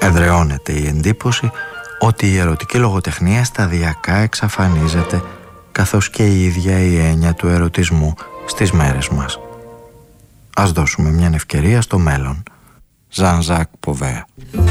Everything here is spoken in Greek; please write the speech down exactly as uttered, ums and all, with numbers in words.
Εδραιώνεται η εντύπωση ότι η ερωτική λογοτεχνία σταδιακά εξαφανίζεται, καθώς και η ίδια η έννοια του ερωτισμού στις μέρες μας. Ας δώσουμε μια ευκαιρία στο μέλλον. Ζαν Ζακ Ποβέα.